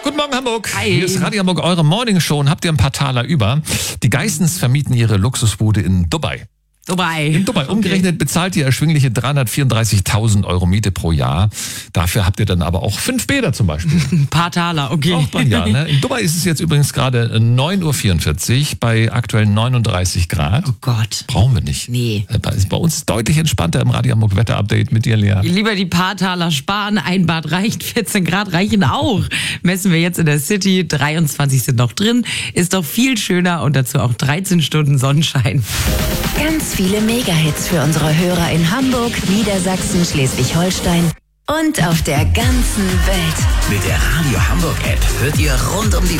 Guten Morgen, Hamburg. Hi. Hier ist Radio Hamburg, eure Morning Show. Und habt ihr ein paar Taler über? Die Geissens vermieten ihre Luxusbude in Dubai. In Dubai. Umgerechnet bezahlt ihr erschwingliche 334.000 Euro Miete pro Jahr. Dafür habt ihr dann aber auch 5 Bäder zum Beispiel. Ein paar Taler, okay. Auch beim Jahr, ne? In Dubai ist es jetzt übrigens gerade 9.44 Uhr bei aktuell 39 Grad. Oh Gott. Brauchen wir nicht. Nee. Bei uns ist deutlich entspannter im Radio Hamburg Wetter-Update mit dir, Lea. Lieber die paar Taler sparen, ein Bad reicht, 14 Grad reichen auch. Messen wir jetzt in der City, 23 sind noch drin, ist doch viel schöner und dazu auch 13 Stunden Sonnenschein. Ganz viele Mega-Hits für unsere Hörer in Hamburg, Niedersachsen, Schleswig-Holstein und auf der ganzen Welt. Mit der Radio Hamburg App hört ihr rund um die